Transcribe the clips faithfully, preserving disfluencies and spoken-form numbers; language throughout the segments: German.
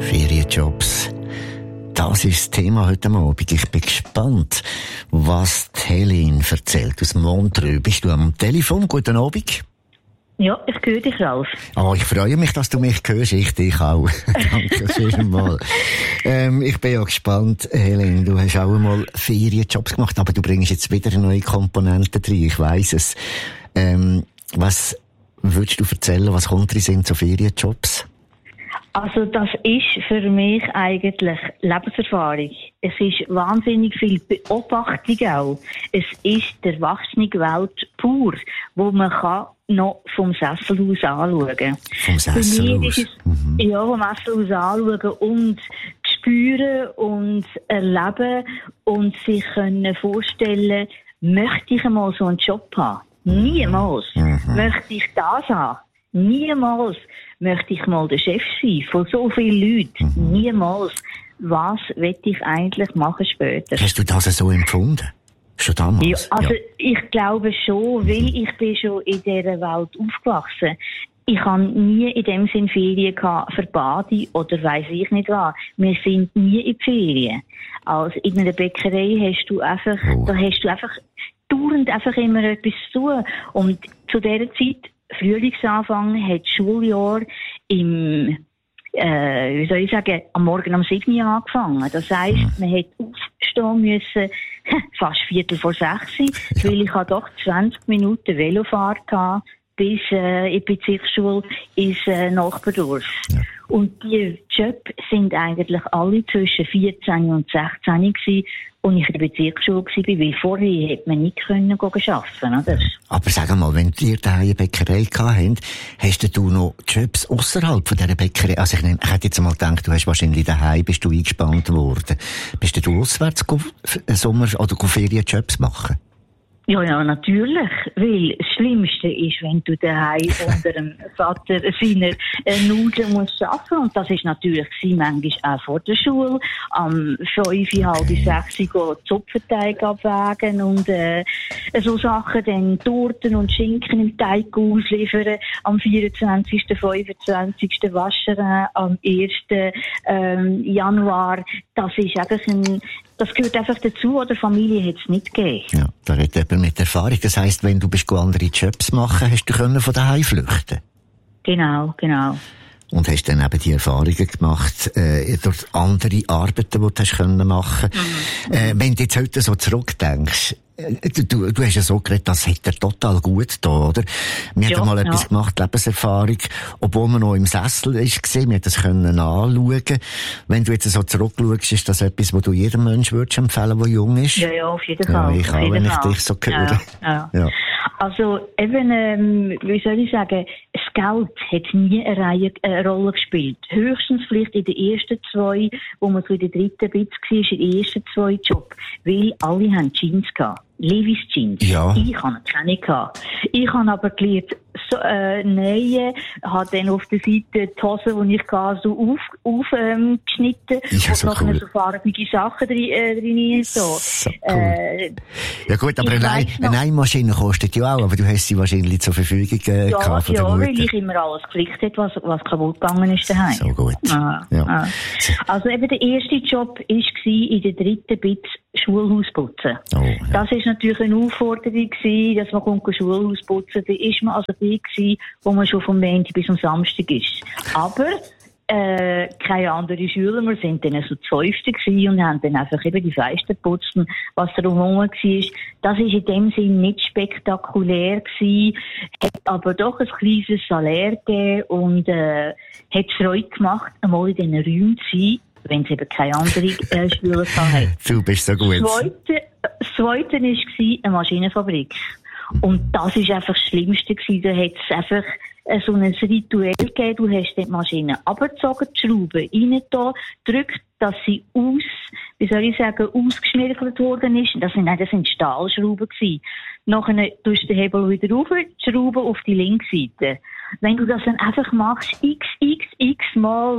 Ferienjobs. Das ist das Thema heute Abend. Ich bin gespannt, was die Helene erzählt aus Montreux. Bist du am Telefon? Guten Abend. Ja, ich höre dich, Ralf. Oh, ich freue mich, dass du mich hörst. Ich dich auch. Danke vielmals. ähm, ich bin ja gespannt, Helene. Du hast auch einmal Ferienjobs gemacht, aber du bringst jetzt wieder eine neue Komponente rein. Ich weiss es. Ähm, was würdest du erzählen? Was kommt drin sind zu Ferienjobs? Also das ist für mich eigentlich Lebenserfahrung. Es ist wahnsinnig viel Beobachtung auch. Es ist die erwachsene Welt pur, wo man kann noch vom Sessel aus anschauen kann. Vom Sessel aus? Ist es, mhm. Ja, vom Sessel aus anschauen und spüren und erleben und sich können vorstellen, möchte ich einmal so einen Job haben? Niemals. Mhm. Möchte ich das haben? Niemals. Möchte ich mal der Chef sein von so vielen Leuten? Mhm. Niemals. Was will ich eigentlich machen später? Hast du das so empfunden? Schon damals? Ja, also ja. Ich glaube schon, weil ich bin schon in dieser Welt aufgewachsen. Ich habe nie in dem Sinn Ferien gehabt für Badi oder weiss ich nicht was. Wir sind nie in die Ferien. Also in einer Bäckerei hast du einfach, oh. da hast du einfach dauernd einfach immer etwas zu tun. Und zu dieser Zeit, Frühlingsanfang, hat das Schuljahr im, äh, wie soll ich sagen, am Morgen um sieben Uhr angefangen. Das heisst, man hätte aufstehen müssen, fast Viertel vor sechs, ja. Weil ich hatte doch zwanzig Minuten Velofahrt gehabt, bis äh, in die Bezirksschule ins äh, Nachbardorf. Ja. Und die Jobs sind eigentlich alle zwischen vierzehn und sechzehn gewesen, und ich in der Bezirksschule war, weil vorher hätte man nicht können arbeiten, oder? Aber sag mal, wenn ihr da eine Bäckerei gehabt hast du noch Jobs außerhalb von dieser Bäckerei? Also ich, nehm, ich hätte jetzt mal gedacht, du hast wahrscheinlich daheim, bist du eingespannt worden. Bist du auswärts Sommer- oder Ferienjobs machen? Ja, ja, natürlich. Weil das Schlimmste ist, wenn du daheim unter dem Vater seiner äh, Nudeln musst arbeiten. Und das ist natürlich gewesen, manchmal auch vor der Schule. Am fünf, halb sechs Uhr Zupfenteig abwägen und äh, so Sachen, dann Torten und Schinken im Teig ausliefern. Am vierundzwanzigsten, fünfundzwanzigsten waschen, äh, am ersten Ähm, Januar. Das ist eigentlich ein, das gehört einfach dazu, oder Familie hat es nicht gegeben. Ja, da redet jemand mit Erfahrung. Das heisst, wenn du bist andere Jobs machen, hast du können von daheim flüchten? Genau, genau. Und hast dann eben die Erfahrungen gemacht, äh, durch andere Arbeiten, die du hast können machen. Mhm. Äh, wenn du jetzt heute so zurückdenkst, Du, du, du hast ja so geredet, das hat er total gut da, oder? Wir ja, haben mal ja. etwas gemacht, Lebenserfahrung, obwohl man noch im Sessel ist gesehen, wir haben das können anschauen. Wenn du jetzt so zurückschaust, ist das etwas, was du jedem Menschen würdest empfehlen, der jung ist? Ja, ja, auf jeden Fall. Ja, ich auch, wenn ich dich so höre. Ja, ja. Ja. Also, eben, ähm, wie soll ich sagen, das Geld hat nie eine, Reihe, eine Rolle gespielt. Höchstens vielleicht in den ersten zwei, wo man so in der dritten Bits war, in den ersten zwei Jobs. Weil alle haben Jeans gehabt. Levi's Jeans. Ja. Ich habe keine gehabt. Ich habe aber gelernt, so, äh, nähen, habe dann auf der Seite die Hose, die ich hatte, so auf, auf, ähm, geschnitten. Ja, und so noch cool. so farbige Sachen drin, äh, drin, so. So cool. Äh, ja gut, aber eine, eine Nähmaschine kostet ja auch, aber du hast sie wahrscheinlich zur Verfügung, äh, ja, gehabt von ja, der Mutter. weil ich immer alles geflickt habe, was, was kaputt gegangen ist daheim. So gut. Ah, ja. ah. Also eben der erste Job war in der dritten Bit Schulhaus putzen. Oh, ja. Das war natürlich eine Aufforderung gewesen, dass man kommt Schulhaus putzen. Da ist man also die gewesen, wo man schon vom Montag bis zum Samstag ist. Aber äh, keine anderen Schüler, wir sind dann so Zäufte gewesen und haben dann einfach eben die Fenster geputzt, was drumherum war. Das ist in dem Sinn nicht spektakulär gewesen, hat aber doch ein kleines Salär gegeben und äh, hat Freude gemacht, einmal in diesen Räumen zu sein, wenn es eben keine anderen äh, Schüler hatten. Du bist so gut. Das Zweite, das Zweite war eine Maschinenfabrik. Und das war einfach das Schlimmste gewesen. Da hat es einfach äh, so ein Ritual gegeben. Du hast die Maschine abgezogen, die Schraube rein da, drückt, dass sie aus, wie soll ich sagen, ausgeschmirgelt worden ist. Das sind, nein, das sind Stahlschrauben gewesen. Nachher tust du den Hebel wieder rauf, die Schraube auf die linke Seite. Wenn du das dann einfach machst, x, x, x Mal,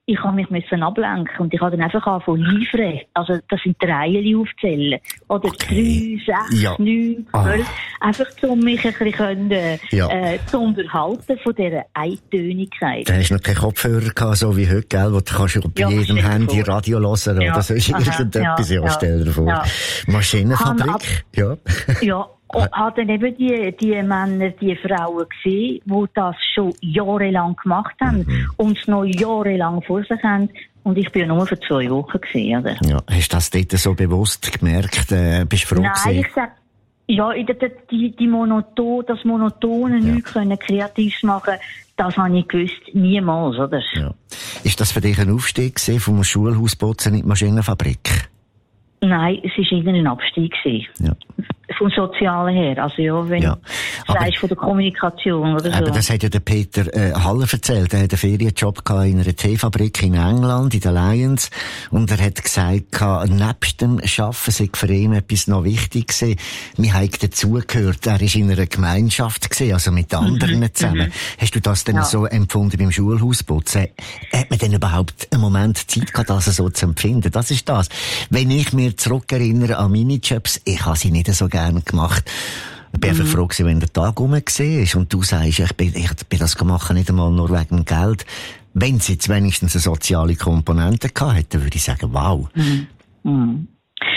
ich habe mich müssen ablenken und ich habe dann einfach angefangen liefern. Also, das sind die Reihen aufzählen. Oder Okay. drei, sechs, Ja. neun, zwölf. Einfach, um mich ein bisschen können, Ja. äh, zu unterhalten von dieser Eintönigkeit. Da hast du noch keinen Kopfhörer gehabt, so wie heute, gell, wo du kannst bei Ja, jedem stell dir Handy vor. Radio hören Ja. oder so ist Aha, irgendetwas, ja, ja, stell dir vor. ja. Maschinenfabrik, ja. Ja, und hat dann eben die, die Männer, die Frauen gesehen, die das schon jahrelang gemacht haben Mhm. und es noch jahrelang vor sich haben. Und ich bin ja nur für zwei Wochen gewesen, oder? Ja, hast du das dort so bewusst gemerkt, äh, bist du froh Nein, gewesen? ich sag, ja, ich- die, die, die Monoton, das Monotone Ja. nicht können kreativ machen, das habe ich gewusst, niemals, oder? Ja. Ist das für dich ein Aufstieg gewesen, vom Schulhausputzen in die Maschinenfabrik? Nein, es war eher ein Abstieg gewesen. Ja. Vom Sozialen her. Also ja, wenn Ja. du Aber- sagst von der Kommunikation oder so. Aber das hat ja der Peter äh, Haller erzählt. Er hat einen Ferienjob gehabt in einer Teefabrik in England, in den Lions. Und er hat gesagt, gehabt, nebst dem Arbeiten sei für ihn etwas noch wichtig gewesen. Wir haben dazugehört. Er war in einer Gemeinschaft gewesen, also mit anderen Mhm. zusammen. Hast du das denn Ja. so empfunden beim Schulhausputzen? Hat man denn überhaupt einen Moment Zeit gehabt, das so zu empfinden? Das ist das. Wenn ich mir zurückerinnere an meine Jobs, ich habe sie nicht so gerne gemacht. Ich bin einfach froh gewesen, wenn der Tag rum war und du sagst, ich bin, ich bin das gemacht, nicht einmal nur wegen dem Geld. Wenn sie jetzt wenigstens eine soziale Komponente gehabt hätte, würde ich sagen, wow. Mhm. Mhm.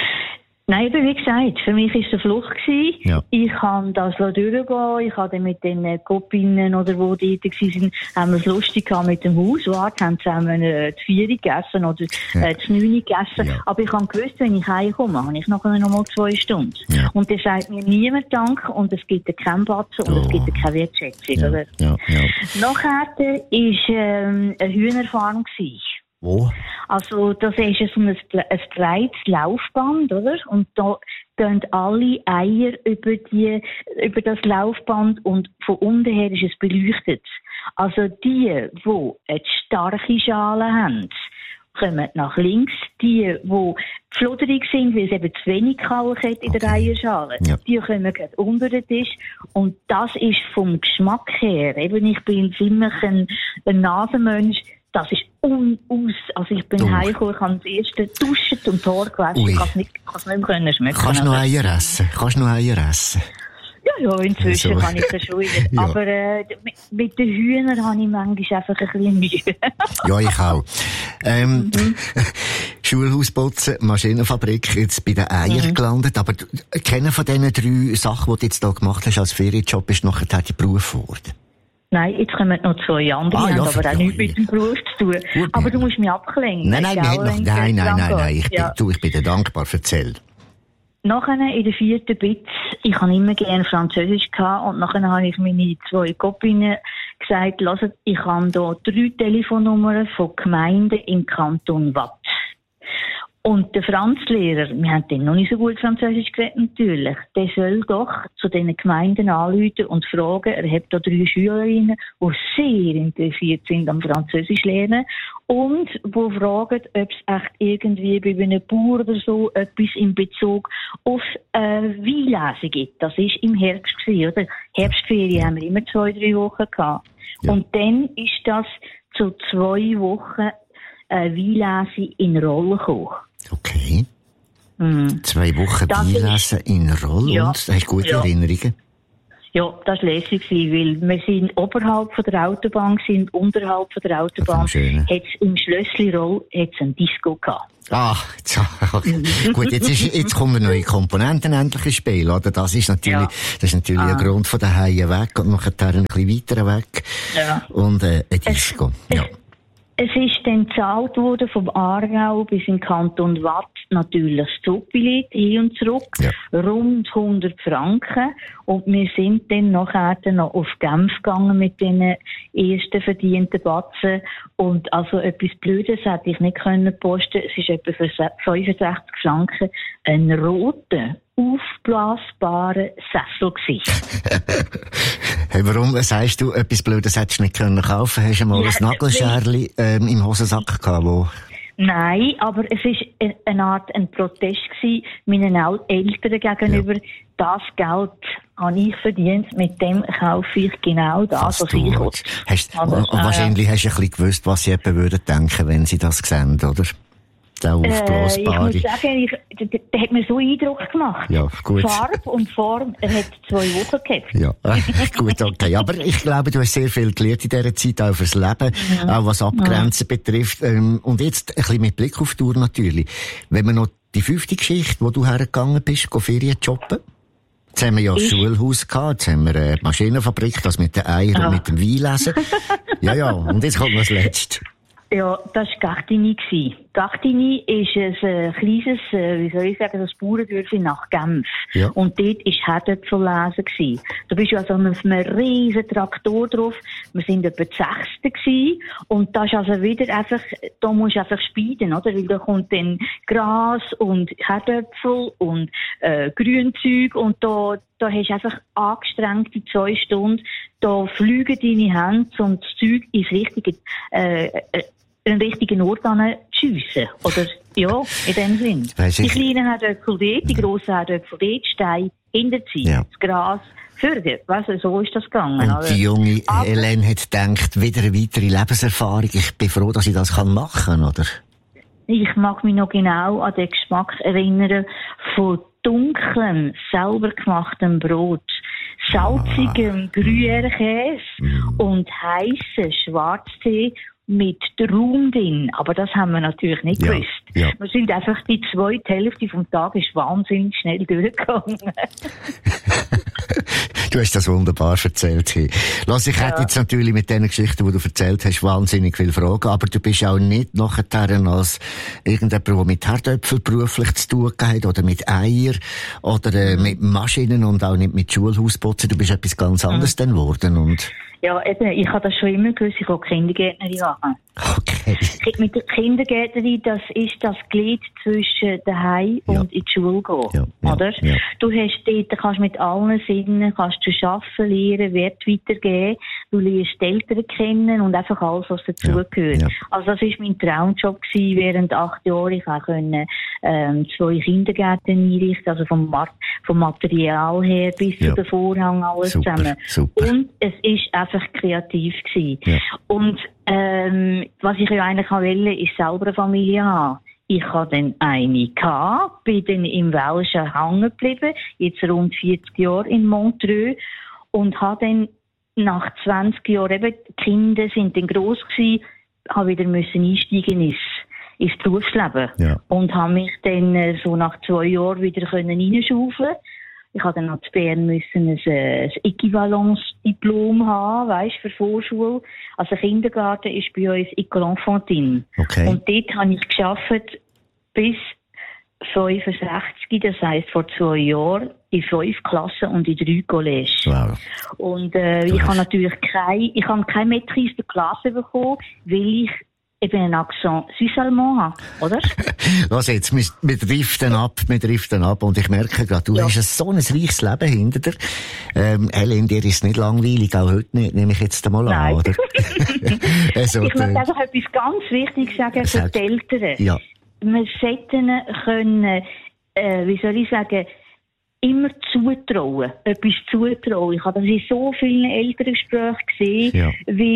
Nein, aber wie gesagt, für mich war es eine Flucht gewesen. Ja. Ich kann das durchgehen. Ich habe dann mit den Kopinnen oder wo die dort waren, haben wir es lustig gehabt mit dem Hauswart, haben zusammen äh, die Vieri gegessen oder äh, die Neuni gegessen. Ja. Aber ich habe gewusst, wenn ich heimkomme, habe ich nachher noch mal zwei Stunden. Ja. Und dann sagt mir niemand Dank und es gibt keinen Batzen und Oh. es gibt keine Wertschätzung. Ja, Oder? ja, ja. Nachher war ähm, eine Hühnerfarm gewesen. Wo? Also, das ist so ein, ein breites Laufband, oder? Und da gehen alle Eier über die, über das Laufband und von unten her ist es beleuchtet. Also, die, die eine starke Schale haben, kommen nach links. Die, die flutterig sind, weil es eben zu wenig Kalk hat in der Okay. Eierschale, Ja. die kommen gerade unter den Tisch. Und das ist vom Geschmack her, eben ich bin ziemlich ein, ein Nasenmensch, das ist unaus. Also ich bin Oh. heimgekommen, ich habe das erste duschen und Tor gewaschen. Ui. Ich kann es nicht, kann's nicht mehr können schmecken. Kannst du noch Also, Eier essen? Kannst du noch Eier essen? ja, ja, inzwischen So. kann ich das schon wieder. Ja. Aber äh, mit, mit den Hühnern habe ich manchmal einfach ein bisschen Mühe. Ja, ich auch. Ähm, Mhm. Schulhausputzen, Maschinenfabrik, jetzt bei den Eiern Mhm. gelandet. Aber du, kennen von diesen drei Sachen, die du jetzt da gemacht hast als Ferienjob, ist nachher der Beruf geworden? Nein, jetzt kommen noch zwei andere, Ah, die ja, haben aber auch verdammt. nichts mit dem Beruf zu tun. Gut, aber ja. du musst mich ablenken. Nein, nein, wir gell, haben noch, wenn nein, es nein, nein, dran nein, ich geht. bin, Ja. du, ich bin dir dankbar, erzähl. Nachher in der vierten Bits, ich habe immer gerne Französisch gehabt und nachher habe ich meine zwei Kopinnen gesagt, lasst, ich habe hier drei Telefonnummern von Gemeinden im Kanton Watt. Und der Franzlehrer, wir haben dann noch nicht so gut Französisch geredet, natürlich, der soll doch zu diesen Gemeinden anrufen und fragen, er hat da drei Schülerinnen, die sehr interessiert sind am Französisch lernen und die fragen, ob es echt irgendwie bei einem Bauer oder so etwas in Bezug auf äh, Weinlesen gibt. Das war im Herbst gewesen, oder? Herbstferien haben wir immer zwei, drei Wochen gehabt. Ja. Und dann ist das zu zwei Wochen äh, Weinlesen in Roll gekommen. Okay. Mhm. Zwei Wochen Das Beilesen in Roll Ja. und hast du gute Ja. Erinnerungen? Ja, das war lässig, weil wir sind oberhalb von der Autobahn, sind unterhalb von der Autobahn. Das ist schön. Hat's im Schlössli Roll hat's ein Disco gehabt. Ah, jetzt, gut, jetzt, ist, jetzt kommen neue Komponenten endlich ins Spiel, oder? Das ist natürlich, Ja. das ist natürlich Ah. ein Grund von der Haie weg und nachher ein bisschen weiter weg. Ja. Und, äh, ein Disco. Ja. Es ist dann gezahlt worden vom Aargau bis in Kanton Watt natürlich das Zugbillett hin und zurück. Ja. Rund hundert Franken. Und wir sind dann nachher dann noch auf Genf gegangen mit den ersten verdienten Batzen. Und also etwas Blödes hätte ich nicht können posten. Es ist etwa für fünfundsechzig Franken ein roter, aufblasbarer Sessel gewesen. Hey, warum sagst du, etwas Blödes hättest du nicht können kaufen? Hast du mal Ja, ein Nagelscherli ähm, im Hosensack gehabt, wo... Nein, aber es war eine Art ein Protest gewesen meinen Eltern gegenüber. Ja. Das Geld habe ich verdient, mit dem kaufe ich genau das, was, was ich will. Hast, also, äh, wahrscheinlich hast du ein bisschen gewusst, was sie eben würden denken, wenn sie das sehen, oder? Der aufblasbare. Äh, ich muss sagen, ich, der, der hat mir so Eindruck gemacht. Ja, gut. Farbe und Form, er hat zwei Wochen gehabt. Ja, gut, okay. Aber ich glaube, du hast sehr viel gelernt in dieser Zeit, auch fürs Leben, mhm. auch was Abgrenzen mhm. betrifft. Und jetzt ein bisschen mit Blick auf die Tour natürlich. Wenn man noch die fünfte Geschichte, wo du hergegangen bist, go Ferien shoppen. Jetzt haben wir ja das Schulhaus gehabt, jetzt haben wir eine Maschinenfabrik, das mit den Eiern ja. und mit dem Weinlesen. Ja, ja, und jetzt kommt noch das Letzte. Ja, das war Gachtini. Gachtini ist ein äh, kleines, äh, wie soll ich sagen, das Bauerndörfchen nach Genf. Ja. Und dort war Herdöpfellesen gewesen. Da bist du also auf einem riesen Traktor drauf. Wir sind etwa die Sechste gewesen. Und da ist also wieder einfach, da musst du einfach speiden, oder? Weil da kommt dann Gras und Herdöpfel und, äh, Grünzeug und da, da hast du einfach angestrengte zwei Stunden. Da fliegen deine Hände und das Zeug ins richtige, äh, äh, den richtigen Ort schiessen. Oder, ja, in dem Sinn. Weiss die kleinen Herdöpfel dort, die grossen Herdöpfel dort, Stein hinter sie, ja. Das Gras fördert. Weißt du, so ist das gegangen. Und die junge Aber, Helene hat gedacht, wieder eine weitere Lebenserfahrung. Ich bin froh, dass ich das machen kann, oder? Ich mag mich noch genau an den Geschmack erinnern von dunklem, selber gemachtem Brot, salzigem ah. Gruyère-Käse mm. und heissen Schwarztee mit Traum drin. Aber das haben wir natürlich nicht ja, gewusst. Ja. Wir sind einfach, die zweite Hälfte vom Tag ist wahnsinnig schnell durchgegangen. Du hast das wunderbar erzählt. Hey. Lass, ich ja. hätte jetzt natürlich mit den Geschichten, die du erzählt hast, wahnsinnig viele Fragen, aber du bist auch nicht nachher als irgendjemand, der mit Herdöpfel beruflich zu tun hat oder mit Eier oder äh, mit Maschinen und auch nicht mit Schulhausputzen. Du bist etwas ganz anderes mhm. dann geworden und ja, eben, ich habe das schon immer gewusst, ich will Kindergärtnerin machen. Okay. Mit der Kindergärtnerin, das ist das Glied zwischen daheim ja. und in die Schule gehen, ja, ja, oder? Ja. Du hast dort, kannst mit allen Sinnen, kannst du arbeiten, lernen, Wert weitergeben, du lernst die Eltern kennen und einfach alles, was dazugehört. Ja, ja. Also das war mein Traumjob gewesen, während acht Jahren. Ich konnte ähm, zwei Kindergärten einrichten, also vom, Mat- vom Material her bis ja. zu den Vorhang, alles super, zusammen. Super. Und es ist einfach kreativ gewesen. Ja. Und ähm, was ich ja eigentlich wollte, ist selber eine Familie haben. Ich hatte dann eine gehabt, bin dann im Welschen hängen geblieben, jetzt rund vierzig Jahre in Montreux und habe dann nach zwanzig Jahren, eben, die Kinder sind dann gross gewesen, habe wieder müssen einsteigen ins, ins Berufsleben. Ja. Und habe mich dann äh, so nach zwei Jahren wieder können reinschaufeln. Ich hatte dann noch zu Bern müssen ein, ein Äquivalence-Diplom haben, weisst, für Vorschule. Also Kindergarten ist bei uns École Enfantine. Okay. Und dort habe ich gearbeitet bis fünfundsechzig, das heisst vor zwei Jahren, in fünf Klassen und in drei Collèges. Wow. Und äh, ich habe natürlich keine, ich habe keine Maîtrise de Classe bekommen, weil ich eben einen Akzent Süß-Allemand habe, oder? Was jetzt, wir, wir driften ab, wir driften ab und ich merke gerade, du ja. hast so ein reiches Leben hinter dir. Ähm, Helene, dir ist nicht langweilig, auch heute nicht, nehme ich jetzt einmal an, oder? also, ich möchte einfach etwas ganz Wichtiges sagen für die Eltern. Ja. Wir sollten können, äh, wie soll ich sagen, immer zutrauen, etwas zutrauen. Ich habe das in so vielen Elterngesprächen gesehen, ja.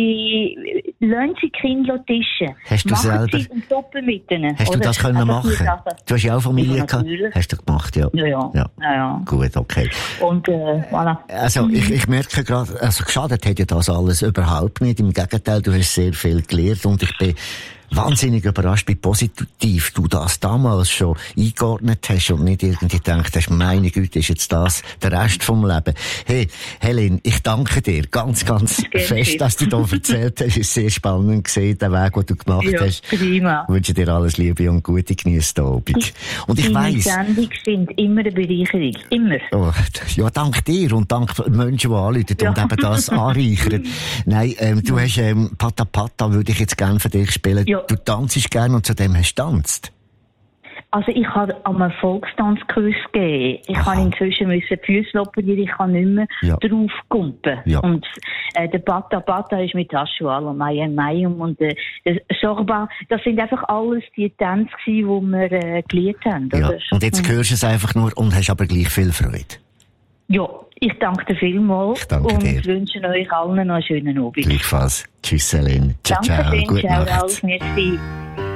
wie lassen Sie die Kinder tischen. Hast du machen selber, Sie und toppen mit ihnen. Hast oder? Du das können machen? Du hast ja auch Familie ja, gehabt. Hast du gemacht, ja. Ja, ja. ja. ja, ja. Gut, okay. Und, äh, voilà. Also, ich, ich merke gerade, also geschadet hat ja das alles überhaupt nicht. Im Gegenteil, du hast sehr viel gelernt und ich bin wahnsinnig überrascht, wie positiv du das damals schon eingeordnet hast und nicht irgendwie gedacht hast, meine Güte, ist jetzt das der Rest vom Leben. Hey, Helene, ich danke dir ganz, ganz fest, dass du da erzählt hast. Es ist sehr spannend gesehen, der Weg, den du gemacht ja, hast. Prima. Ich wünsche dir alles Liebe und Gute, genieß den Abend. Und ich weiss, deine Sendungen sind immer eine Bereicherung. Immer. Oh, ja, dank dir und dank Menschen, die anrufen ja. und eben das anreichern. Nein, ähm, du hast, ähm, Pata Pata würde ich jetzt gerne für dich spielen. Ja. Du tanzt gerne und zu dem hast du getanzt. Also ich habe am Volkstanzkurs gegeben. Ich habe inzwischen müssen die Füße operieren, ich kann nicht mehr ja. draufkumpen. Ja. Und äh, der Bata Bata ist mit Aschual und Mayem Mayum und äh, der Sorba, das sind einfach alles die Tänze gewesen, die wir äh, gelernt haben. Ja. Oder? Und jetzt hörst du es einfach nur und hast aber gleich viel Freude. Ja, ich danke dir vielmals ich danke und dir. wünsche euch allen noch einen schönen Abend. Gleichfalls. Tschüss, Celine. Ciao, Danke ciao. schön, Gute ciao, Nacht. Ralf, merci.